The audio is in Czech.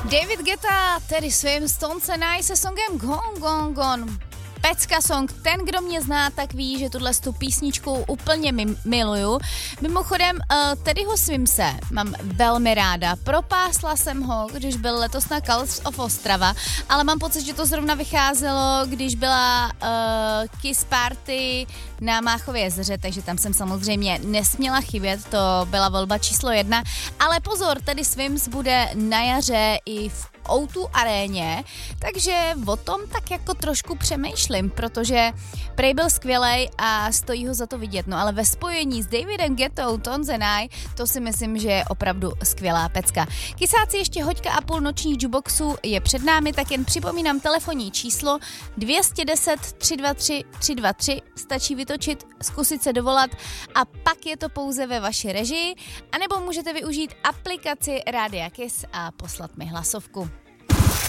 David Guetta, tedy svým Stone and I se songem Gone, Gone, Gone. Pecka song, ten, kdo mě zná, tak ví, že tuhle písničku úplně miluju. Mimochodem, Teddyho Swimse mám velmi ráda. Propásla jsem ho, když byl letos na Colors of Ostrava, ale mám pocit, že to zrovna vycházelo, když byla Kiss Party na Máchově jezeře, takže tam jsem samozřejmě nesměla chybět, to byla volba číslo 1. Ale pozor, Teddy Swims bude na jaře i v O2 aréně, takže o tom tak jako trošku přemýšlím, protože prej byl skvělej a stojí ho za to vidět, no ale ve spojení s Davidem Guettou, Tones and I, to si myslím, že je opravdu skvělá pecka. Kysáci, ještě hoďka a půl nočních jukeboxů je před námi, tak jen připomínám telefonní číslo 210 323 323, stačí vytočit, zkusit se dovolat a pak je to pouze ve vaší režii, anebo můžete využít aplikaci Rádia Kiss a poslat mi hlasovku.